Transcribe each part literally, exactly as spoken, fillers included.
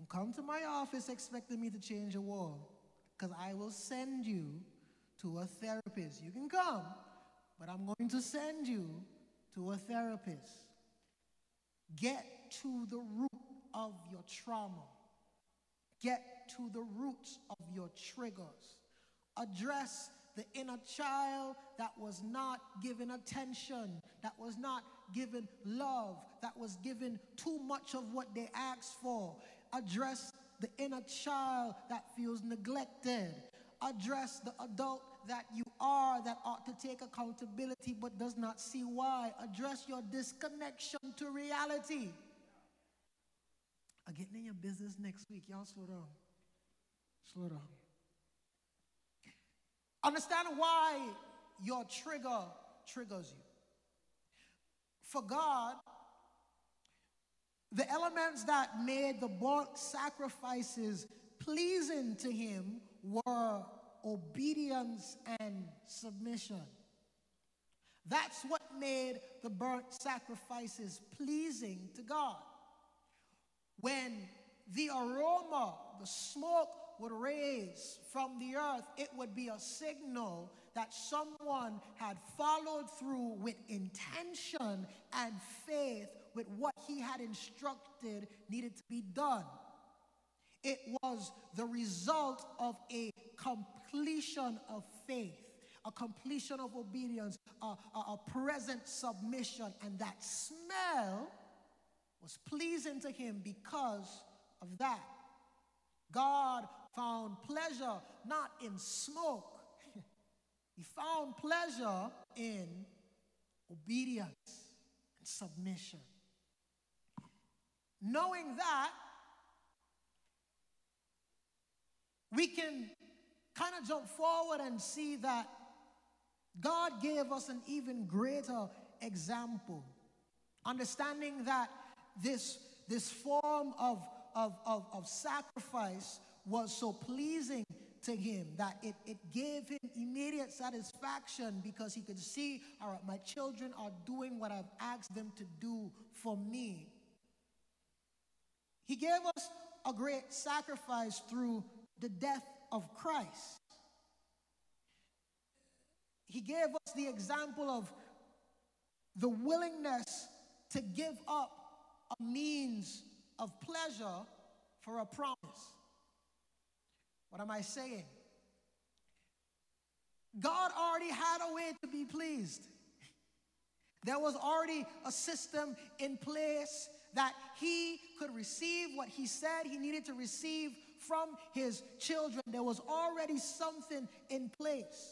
Don't come to my office expecting me to change a wall, because I will send you to a therapist. You can come, but I'm going to send you to a therapist. Get to the root of your trauma. Get to the roots of your triggers. Address the inner child that was not given attention, that was not given love, that was given too much of what they asked for. Address the inner child that feels neglected. Address the adult that you are that ought to take accountability but does not see why. Address your disconnection to reality. I'm getting in your business next week. Y'all slow down. Slow down. Understand why your trigger triggers you. For God, the elements that made the burnt sacrifices pleasing to him were obedience and submission. That's what made the burnt sacrifices pleasing to God. When the aroma, the smoke would raise from the earth, it would be a signal that someone had followed through with intention and faith with what he had instructed needed to be done. It was the result of a completion of faith, a completion of obedience, a, a, a present submission, and that smell was pleasing to him because of that. God found pleasure not in smoke. He found pleasure in obedience and submission. Knowing that, we can kind of jump forward and see that God gave us an even greater example. Understanding that this, this form of, of, of, of sacrifice was so pleasing to him that it, it gave him immediate satisfaction because he could see, all right, my children are doing what I've asked them to do for me. He gave us a great sacrifice through the death of Christ. He gave us the example of the willingness to give up a means of pleasure for a promise. What am I saying? God already had a way to be pleased. There was already a system in place that he could receive what he said he needed to receive from his children. There was already something in place.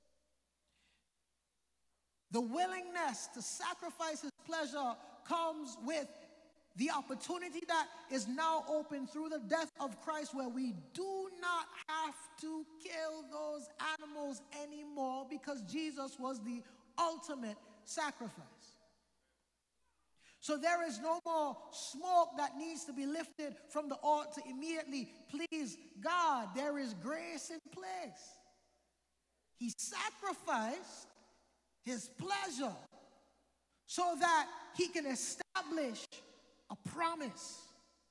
The willingness to sacrifice his pleasure comes with the opportunity that is now open through the death of Christ, where we do not have to kill those animals anymore because Jesus was the ultimate sacrifice. So there is no more smoke that needs to be lifted from the altar to immediately please God. There is grace in place. He sacrificed his pleasure so that he can establish a promise.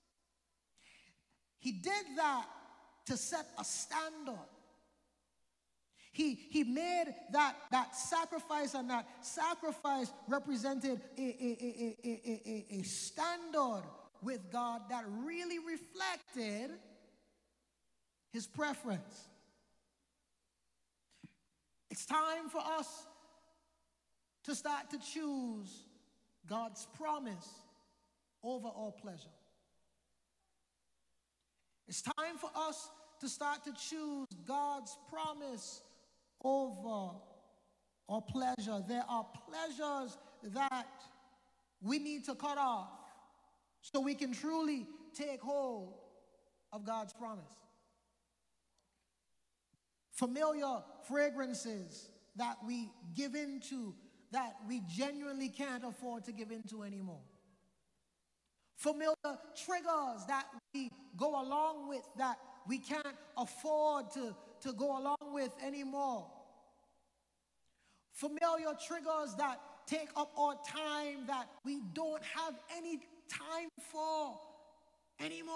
He did that to set a standard. He, he made that, that sacrifice, and that sacrifice represented a, a, a, a, a, a standard with God that really reflected his preference. It's time for us to start to choose God's promise over our pleasure. It's time for us to start to choose God's promise over our pleasure. There are pleasures that we need to cut off so we can truly take hold of God's promise. Familiar fragrances that we give into that we genuinely can't afford to give into anymore. Familiar triggers that we go along with that we can't afford to, to go along with anymore. Familiar triggers that take up our time that we don't have any time for anymore.